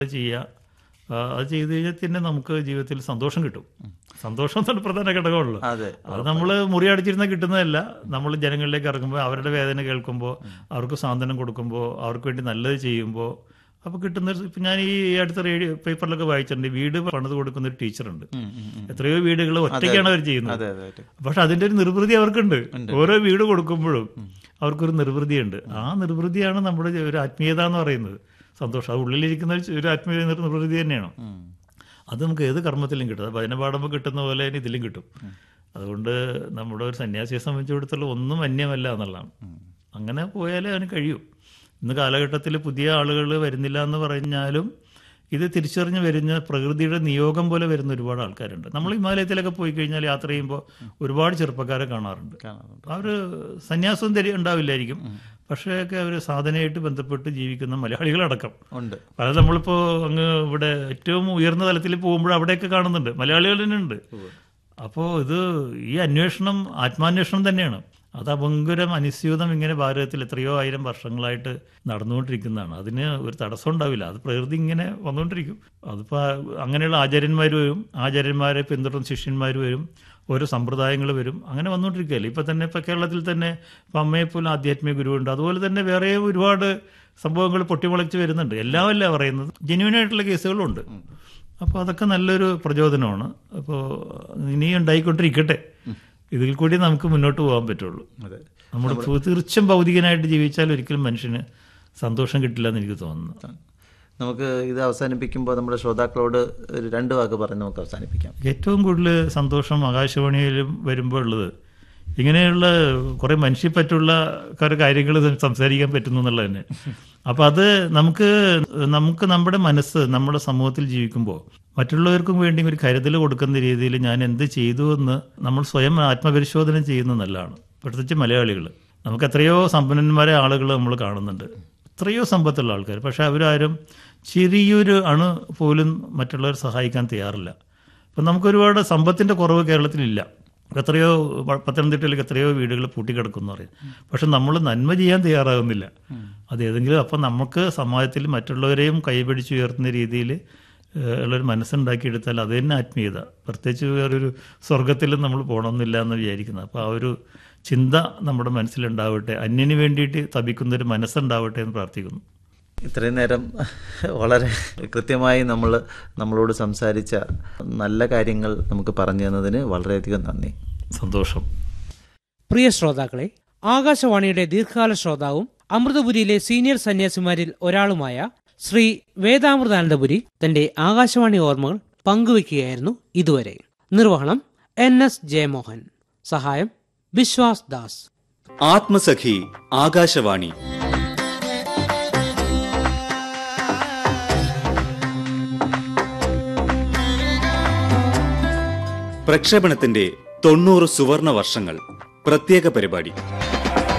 ചെയ്യുക. അത് ചെയ്ത് കഴിഞ്ഞാൽ തന്നെ നമുക്ക് ജീവിതത്തിൽ സന്തോഷം കിട്ടും. സന്തോഷം എന്നുള്ള പ്രധാന ഘടകമുള്ളൂ. അത് നമ്മൾ മുറി അടിച്ചിരുന്നാൽ കിട്ടുന്നതല്ല. നമ്മൾ ജനങ്ങളിലേക്ക് ഇറങ്ങുമ്പോൾ അവരുടെ വേദന കേൾക്കുമ്പോൾ, അവർക്ക് സാന്ത്വനം കൊടുക്കുമ്പോൾ, അവർക്ക് വേണ്ടി നല്ലത് ചെയ്യുമ്പോൾ അപ്പോൾ കിട്ടുന്ന. ഇപ്പം ഞാൻ ഈ അടുത്ത റേഡിയോ പേപ്പറിലൊക്കെ വായിച്ചിട്ടുണ്ട്, വീട് പണിത് കൊടുക്കുന്ന ഒരു ടീച്ചറുണ്ട്. എത്രയോ വീടുകൾ ഒറ്റയ്ക്കാണ് അവർ ചെയ്യുന്നത്. പക്ഷെ അതിൻ്റെ ഒരു നിർവൃതി അവർക്കുണ്ട്. ഓരോ വീട് കൊടുക്കുമ്പോഴും അവർക്കൊരു നിർവൃതിയുണ്ട്. ആ നിർവൃതിയാണ് നമ്മുടെ ഒരു ആത്മീയത എന്ന് പറയുന്നത്. സന്തോഷം അത് ഉള്ളിലിരിക്കുന്ന ഒരു ആത്മീയ നിർവൃതി തന്നെയാണ്. അത് നമുക്ക് ഏത് കർമ്മത്തിലും കിട്ടും. അത് ഭജന പാടുമ്പോൾ കിട്ടുന്ന പോലെ തന്നെ ഇതിലും കിട്ടും. അതുകൊണ്ട് നമ്മുടെ ഒരു സന്യാസിയെ സംബന്ധിച്ചിടത്തോളം ഒന്നും അന്യമല്ല എന്നുള്ളതാണ്. അങ്ങനെ പോയാലേ അവന് കഴിയൂ. ഇന്ന് കാലഘട്ടത്തിൽ പുതിയ ആളുകൾ വരുന്നില്ല എന്ന് പറഞ്ഞാലും ഇത് തിരിച്ചറിഞ്ഞ് വരുന്ന പ്രകൃതിയുടെ നിയോഗം പോലെ വരുന്ന ഒരുപാട് ആൾക്കാരുണ്ട്. നമ്മൾ ഹിമാലയത്തിലൊക്കെ പോയി കഴിഞ്ഞാൽ യാത്ര ചെയ്യുമ്പോൾ ഒരുപാട് ചെറുപ്പക്കാരെ കാണാറുണ്ട്. അവർ സന്യാസവും ഉണ്ടാവില്ലായിരിക്കും, പക്ഷേ ഒക്കെ അവർ സാധനയായിട്ട് ബന്ധപ്പെട്ട് ജീവിക്കുന്ന മലയാളികളടക്കം ഉണ്ട്. അത് നമ്മളിപ്പോൾ അങ്ങ് ഇവിടെ ഏറ്റവും ഉയർന്ന തലത്തിൽ പോകുമ്പോൾ അവിടെയൊക്കെ കാണുന്നുണ്ട്, മലയാളികൾ തന്നെ ഉണ്ട്. അപ്പോൾ ഇത് ഈ അന്വേഷണം ആത്മാന്വേഷണം തന്നെയാണ്. അത് അപങ്കുരം അനുസ്യൂതം ഇങ്ങനെ ഭാരതത്തിൽ എത്രയോ ആയിരം വർഷങ്ങളായിട്ട് നടന്നുകൊണ്ടിരിക്കുന്നതാണ്. അതിന് ഒരു തടസ്സം ഉണ്ടാവില്ല. അത് പ്രകൃതി ഇങ്ങനെ വന്നുകൊണ്ടിരിക്കും. അതിപ്പോൾ അങ്ങനെയുള്ള ആചാര്യന്മാർ വരും, ആചാര്യന്മാരെ പിന്തുടർന്ന് ശിഷ്യന്മാർ വരും, ഓരോ സമ്പ്രദായങ്ങൾ വരും, അങ്ങനെ വന്നുകൊണ്ടിരിക്കുകയല്ലേ. ഇപ്പം തന്നെ ഇപ്പോൾ കേരളത്തിൽ തന്നെ ഇപ്പം അമ്മയെപ്പോലെ ആധ്യാത്മിക ഗുരുവുണ്ട്. അതുപോലെ തന്നെ വേറെ ഒരുപാട് സംഭവങ്ങൾ പൊട്ടിമുളച്ച് വരുന്നുണ്ട്. എല്ലാമല്ല പറയുന്നത്, ജെന്യൂനായിട്ടുള്ള കേസുകളുണ്ട്. അപ്പോൾ അതൊക്കെ നല്ലൊരു പ്രചോദനമാണ്. അപ്പോൾ ഇനിയും ഉണ്ടായിക്കൊണ്ടിരിക്കട്ടെ. ഇതിൽ കൂടി നമുക്ക് മുന്നോട്ട് പോകാൻ പറ്റുള്ളൂ. നമ്മൾ തീർച്ചയായും ഭൗതികനായിട്ട് ജീവിച്ചാൽ ഒരിക്കലും മനുഷ്യന് സന്തോഷം കിട്ടില്ല എന്ന് എനിക്ക് തോന്നുന്നു. നമുക്ക് ഇത് അവസാനിപ്പിക്കുമ്പോൾ നമ്മുടെ ശ്രോതാക്കളോട് ഒരു 2 വാക്ക് പറഞ്ഞ് നമുക്ക് അവസാനിപ്പിക്കാം. ഏറ്റവും കൂടുതൽ സന്തോഷം ആകാശവാണിയിലും വരുമ്പോൾ ഉള്ളത് ഇങ്ങനെയുള്ള കുറേ മനുഷ്യപ്പറ്റുള്ള കുറേ കാര്യങ്ങൾ സംസാരിക്കാൻ പറ്റുന്നു എന്നുള്ളത് തന്നെ. അപ്പം അത് നമുക്ക് നമ്മുടെ മനസ്സ് നമ്മുടെ സമൂഹത്തിൽ ജീവിക്കുമ്പോൾ മറ്റുള്ളവർക്കും വേണ്ടി ഒരു കരുതൽ കൊടുക്കുന്ന രീതിയിൽ ഞാൻ എന്ത് ചെയ്തു എന്ന് നമ്മൾ സ്വയം ആത്മപരിശോധന ചെയ്യുന്നത് നല്ലതാണ്. പ്രത്യേകിച്ച് മലയാളികൾ, നമുക്ക് എത്രയോ സമ്പന്നന്മാരെ ആളുകൾ നമ്മൾ കാണുന്നുണ്ട്, എത്രയോ സമ്പത്തുള്ള ആൾക്കാർ. പക്ഷെ അവരാരും ചെറിയൊരു അണു പോലും മറ്റുള്ളവരെ സഹായിക്കാൻ തയ്യാറില്ല. അപ്പം നമുക്കൊരുപാട് സമ്പത്തിൻ്റെ കുറവ് കേരളത്തിലില്ല. എത്രയോ പത്തനംതിട്ടയിലേക്ക് എത്രയോ വീടുകൾ പൂട്ടിക്കിടക്കുന്നു പറയും. പക്ഷെ നമ്മൾ നന്മ ചെയ്യാൻ തയ്യാറാകുന്നില്ല. അതേതെങ്കിലും അപ്പം നമുക്ക് സമാജത്തിൽ മറ്റുള്ളവരെയും കൈപിടിച്ചുയർത്തുന്ന രീതിയിൽ ഉള്ളൊരു മനസ്സുണ്ടാക്കിയെടുത്താൽ അത് തന്നെ ആത്മീയത. പ്രത്യേകിച്ച് വേറൊരു സ്വർഗത്തിലും നമ്മൾ പോകണമെന്നില്ല എന്ന് വിചാരിക്കുന്നത്. അപ്പോൾ ആ ഒരു ചിന്ത നമ്മുടെ മനസ്സിലുണ്ടാവട്ടെ, അന്യന് വേണ്ടിയിട്ട് തപിക്കുന്നൊരു മനസ്സുണ്ടാവട്ടെ എന്ന് പ്രാർത്ഥിക്കുന്നു. ഇത്രയും നേരം വളരെ കൃത്യമായി നമ്മളോട് സംസാരിച്ച നല്ല കാര്യങ്ങൾ നമുക്ക് പറഞ്ഞു തന്നതിന് വളരെയധികം നന്ദി. സന്തോഷം. പ്രിയ ശ്രോതാക്കളെ, ആകാശവാണിയുടെ ദീർഘകാല ശ്രോതാവും അമൃതപുരിയിലെ സീനിയർ സന്യാസിമാരിൽ ഒരാളുമായ ശ്രീ വേദാമൃതാനന്ദപുരി തന്റെ ആകാശവാണി ഓർമ്മകൾ പങ്കുവയ്ക്കുകയായിരുന്നു ഇതുവരെ. നിർവഹണം NS ജയമോഹൻ, സഹായം ബിശ്വാസ് ദാസ്. ആത്മസഖി ആകാശവാണി. പ്രക്ഷേപണത്തിന്റെ 90 സുവർണ വർഷങ്ങൾ പ്രത്യേക പരിപാടി.